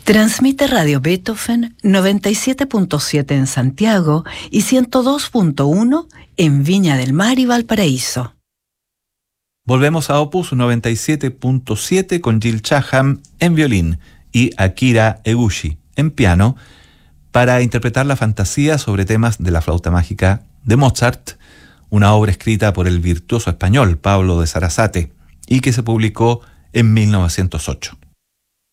Transmite Radio Beethoven 97.7 en Santiago y 102.1 en Viña del Mar y Valparaíso. Volvemos a Opus 97.7 con Jill Chaham en violín y Akira Eguchi en piano para interpretar la fantasía sobre temas de la flauta mágica de Mozart, una obra escrita por el virtuoso español Pablo de Sarasate y que se publicó en 1908.